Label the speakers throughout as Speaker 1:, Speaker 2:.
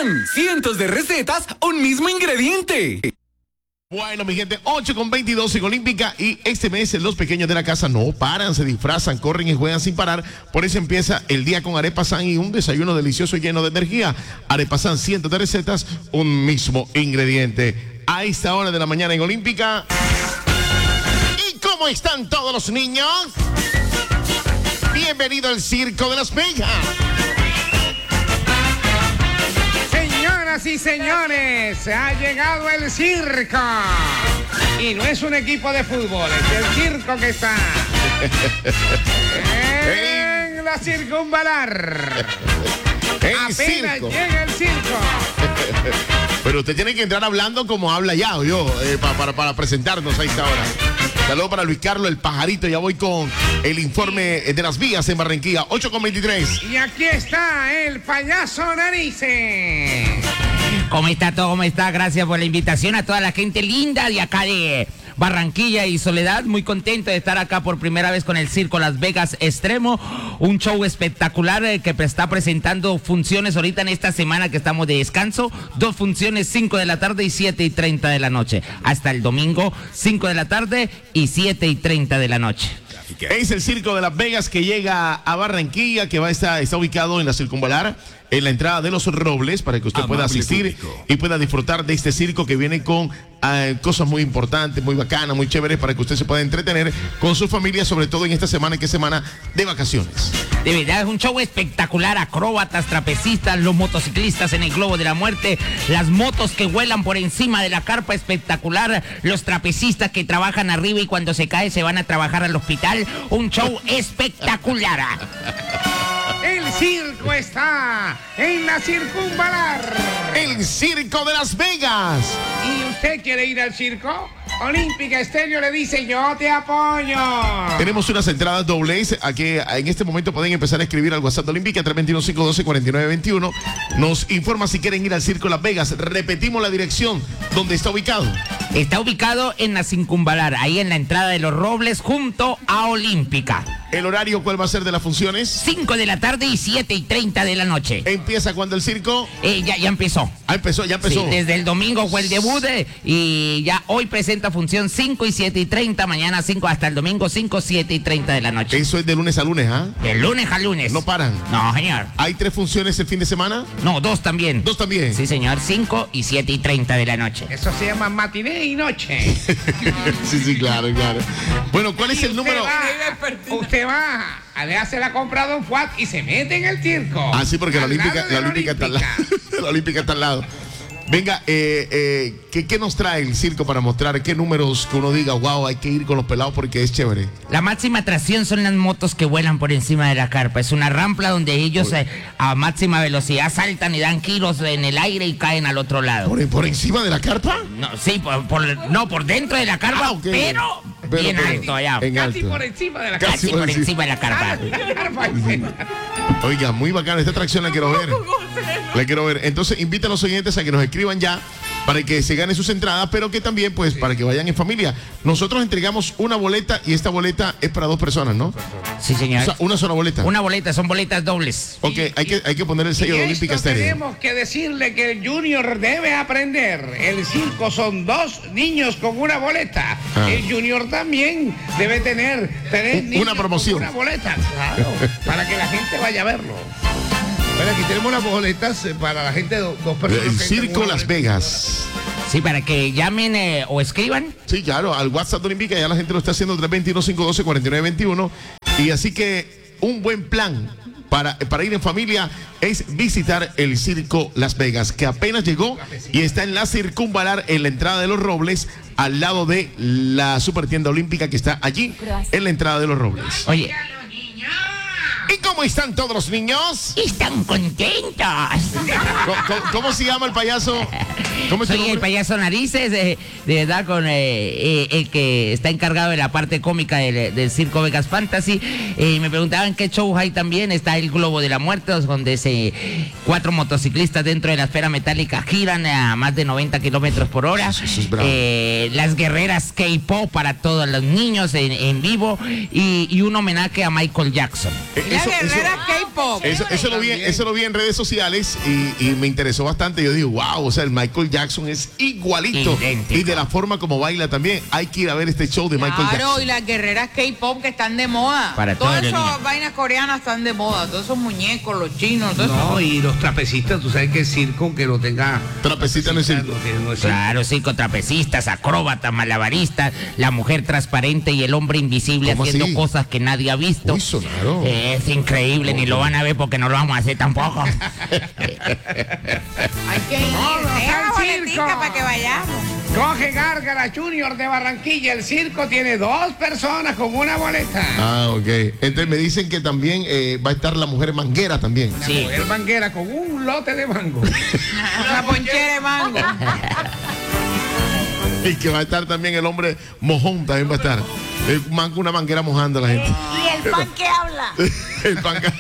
Speaker 1: Arepasan, cientos de recetas, un mismo ingrediente.
Speaker 2: Bueno, mi gente, 8:22 en Olímpica, y este mes los pequeños de la casa no paran, se disfrazan, corren y juegan sin parar. Por eso empieza el día con Arepasan y un desayuno delicioso y lleno de energía. Arepasan, cientos de recetas, un mismo ingrediente. A esta hora de la mañana en Olímpica. ¿Y cómo están todos los niños? Bienvenido al Circo de Las Vegas.
Speaker 3: Señoras y señores, ha llegado el circo. Y no es un equipo de fútbol, es el circo que está en la circunvalar. Apenas llega el circo.
Speaker 2: Pero usted tiene que entrar hablando como habla ya, o yo, para presentarnos a esta hora. Saludos para Luis Carlos, el pajarito. Ya voy con el informe de las vías en Barranquilla, 8:23.
Speaker 3: Y aquí está el payaso Narices.
Speaker 4: ¿Cómo está todo? ¿Cómo está? Gracias por la invitación a toda la gente linda de acá de Barranquilla y Soledad. Muy contento de estar acá por primera vez con el Circo Las Vegas Extremo. Un show espectacular que está presentando funciones ahorita en esta semana que estamos de descanso. 2 funciones, 5 de la tarde y 7:30 de la noche. Hasta el domingo, 5 de la tarde y 7:30 de la noche.
Speaker 2: Es el Circo de Las Vegas que llega a Barranquilla, que está ubicado en la Circunvalar, en la entrada de Los Robles, para que usted pueda asistir y pueda disfrutar de este circo que viene con cosas muy importantes, muy bacanas, muy chéveres, para que usted se pueda entretener con su familia, sobre todo en esta semana, que es semana de vacaciones.
Speaker 4: De verdad es un show espectacular, acróbatas, trapecistas, los motociclistas en el globo de la muerte, las motos que vuelan por encima de la carpa, espectacular, los trapecistas que trabajan arriba y cuando se cae se van a trabajar al hospital, un show espectacular.
Speaker 3: El circo está en la circunvalar.
Speaker 2: El Circo de Las Vegas.
Speaker 3: ¿Y usted quiere ir al circo? Olímpica Estéreo le dice: yo te apoyo.
Speaker 2: Tenemos unas entradas dobles. Aquí en este momento pueden empezar a escribir al WhatsApp de Olímpica 321-512-4921. Nos informa si quieren ir al Circo Las Vegas. Repetimos la dirección donde está ubicado.
Speaker 4: Está ubicado en la Circunvalar, ahí en la entrada de Los Robles, junto a Olímpica.
Speaker 2: ¿El horario cuál va a ser de las funciones?
Speaker 4: 5 de la tarde y 7:30 de la noche.
Speaker 2: ¿Empieza cuando el circo?
Speaker 4: Ya empezó.
Speaker 2: Ya empezó.
Speaker 4: Sí, desde el domingo fue el debut y ya hoy presenta función 5 y 7:30, mañana 5 hasta el domingo 5, 7:30 de la noche.
Speaker 2: Eso es de lunes a lunes, ¿ah?
Speaker 4: De lunes a lunes.
Speaker 2: No paran.
Speaker 4: No, señor.
Speaker 2: ¿Hay 3 funciones el fin de semana?
Speaker 4: No, 2 también.
Speaker 2: 2 también.
Speaker 4: Sí, señor, 5 y 7:30 de la noche.
Speaker 3: Eso se llama matiné y noche.
Speaker 2: Sí, claro. Bueno, ¿cuál es el número?
Speaker 3: Usted va, le hace la compra a Don Fuat y se mete en el circo.
Speaker 2: Ah, sí, porque la Olímpica está al lado. La Olímpica está al lado. Venga, ¿qué nos trae el circo para mostrar? ¿Qué números que uno diga, wow, hay que ir con los pelados porque es chévere?
Speaker 4: La máxima atracción son las motos que vuelan por encima de la carpa. Es una rampa donde ellos a máxima velocidad saltan y dan giros en el aire y caen al otro lado.
Speaker 2: ¿Por encima de la carpa?
Speaker 4: No, sí, por dentro de la carpa,
Speaker 2: okay.
Speaker 4: pero bien alto allá.
Speaker 3: Casi por encima de la carpa.
Speaker 4: Casi por encima de la carpa.
Speaker 2: Oiga, muy bacana, esta atracción la quiero ver. La quiero ver. Entonces, invita a los oyentes a que nos escriban ya para que se ganen sus entradas, pero que también, pues, para que vayan en familia. Nosotros entregamos una boleta y esta boleta es para 2 personas, ¿no?
Speaker 4: Sí, señor.
Speaker 2: O sea, una sola boleta.
Speaker 4: Una boleta, son boletas dobles.
Speaker 2: Ok, hay que poner el sello de Olímpica Estéreo.
Speaker 3: Tenemos que decirle que el Junior debe aprender. El circo son 2 niños con una boleta. El Junior también debe tener 3 niños
Speaker 2: una promoción
Speaker 3: con una boleta. Claro, para que la gente vaya a verlo. Bueno, aquí tenemos las boletas para la gente, 2 personas.
Speaker 2: El Circo Las Vegas.
Speaker 4: Sí, para que llamen o escriban.
Speaker 2: Sí, claro, al WhatsApp de Olímpica ya la gente lo está haciendo, 321-512-4921. Y así que un buen plan para ir en familia es visitar el Circo Las Vegas, que apenas llegó y está en la Circunvalar, en la entrada de Los Robles, al lado de la Supertienda Olímpica que está allí, en la entrada de Los Robles.
Speaker 4: Oye.
Speaker 2: ¿Y cómo están todos los niños?
Speaker 4: Están contentos.
Speaker 2: ¿Cómo se llama el payaso? ¿Cómo es tu
Speaker 4: Soy
Speaker 2: nombre?
Speaker 4: el payaso Narices, de verdad, con el que está encargado de la parte cómica del Circo Vegas Fantasy. Me preguntaban qué shows hay también. Está el Globo de la Muerte, donde 4 motociclistas dentro de la esfera metálica giran a más de 90 kilómetros por hora.
Speaker 2: Eso es bravo.
Speaker 4: Las guerreras K-pop para todos los niños en vivo y un homenaje a Michael Jackson.
Speaker 5: Las guerreras K-pop.
Speaker 2: Eso lo vi en redes sociales y me interesó bastante. Yo digo, wow, o sea, el Michael Jackson es igualito.
Speaker 4: Idéntico.
Speaker 2: Y de la forma como baila también. Hay que ir a ver este show de Michael
Speaker 5: Claro,
Speaker 2: Jackson.
Speaker 5: y las guerreras K-pop que están de moda.
Speaker 4: Para
Speaker 5: Todas
Speaker 4: todos los
Speaker 5: esas
Speaker 4: niños.
Speaker 5: vainas coreanas están de moda. Todos esos muñecos, los chinos, todo
Speaker 3: No,
Speaker 5: eso.
Speaker 3: y los trapecistas, tú sabes que el circo que lo tenga.
Speaker 2: Trapecista no es circo.
Speaker 3: No es circo.
Speaker 4: Claro, circo, trapecistas, acróbatas, malabaristas, la mujer transparente y el hombre invisible
Speaker 2: ¿Cómo
Speaker 4: haciendo
Speaker 2: así?
Speaker 4: cosas que nadie ha visto.
Speaker 2: Uy, sonaron.
Speaker 4: Es increíble, ni lo van a ver porque no lo vamos a hacer tampoco.
Speaker 5: Hay que ir.
Speaker 3: ¡Vámonos
Speaker 5: Deja
Speaker 3: al
Speaker 5: la boletica
Speaker 3: circo!
Speaker 5: para que vayamos.
Speaker 3: Coge Gárgara Junior de Barranquilla. El circo tiene 2 personas con una boleta.
Speaker 2: Ah, ok. Entonces me dicen que también va a estar la mujer manguera también.
Speaker 4: Sí.
Speaker 3: Mujer manguera con un lote de mango.
Speaker 5: Una ponchera de mango.
Speaker 2: Y que va a estar también el hombre mojón, también va a estar. Una manguera mojando a la gente.
Speaker 6: Y el pan que habla.
Speaker 2: El pan que-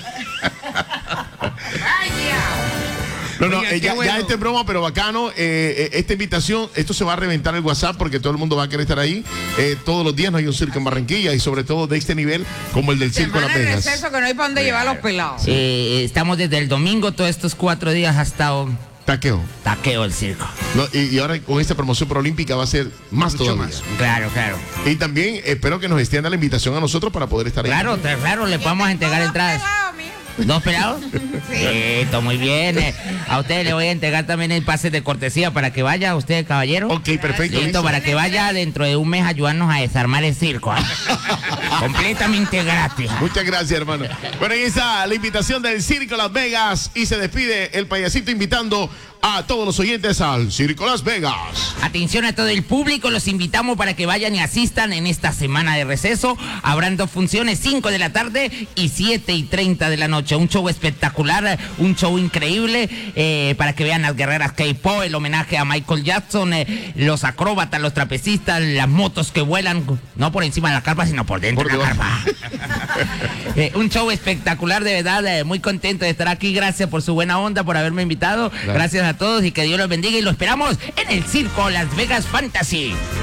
Speaker 2: No, no,
Speaker 3: Oiga, qué
Speaker 2: ya
Speaker 3: bueno.
Speaker 2: este es broma, pero bacano. Esta invitación, esto se va a reventar el WhatsApp porque todo el mundo va a querer estar ahí. Todos los días no hay un circo en Barranquilla y sobre todo de este nivel como el del Circo Las
Speaker 5: Semana de
Speaker 2: Vegas.
Speaker 5: receso que no hay para dónde llevar a los pelados.
Speaker 4: Estamos desde el domingo, todos estos 4 días ha estado
Speaker 2: Taqueo.
Speaker 4: taqueo el circo.
Speaker 2: No, y ahora con esta promoción proolímpica va a ser más
Speaker 3: Mucho
Speaker 2: todavía.
Speaker 3: más.
Speaker 4: Claro, claro.
Speaker 2: Y también espero que nos extienda la invitación a nosotros para poder estar ahí.
Speaker 4: Claro, le podemos entregar entradas. ¿2 pelados? Listo, muy bien. A ustedes le voy a entregar también el pase de cortesía para que vaya, usted, caballero.
Speaker 2: Ok, perfecto.
Speaker 4: Listo,
Speaker 2: listo.
Speaker 4: para que vaya dentro de un mes a ayudarnos a desarmar el circo. Completamente gratis.
Speaker 2: Muchas gracias, hermano. Bueno, ahí está la invitación del Circo Las Vegas y se despide el payasito invitando a todos los oyentes al Circo Las Vegas.
Speaker 4: Atención a todo el público, los invitamos para que vayan y asistan en esta semana de receso. Habrán 2 funciones, 5 de la tarde y 7:30 de la noche. Un show espectacular, un show increíble para que vean las guerreras K-pop, el homenaje a Michael Jackson, los acróbatas, los trapecistas, las motos que vuelan, no por encima de la carpa, sino por dentro
Speaker 2: Por
Speaker 4: de la
Speaker 2: debajo.
Speaker 4: carpa. Un show espectacular, de verdad, muy contento de estar aquí. Gracias por su buena onda, por haberme invitado. Gracias a todos y que Dios los bendiga y lo esperamos en el Circo Las Vegas Fantasy.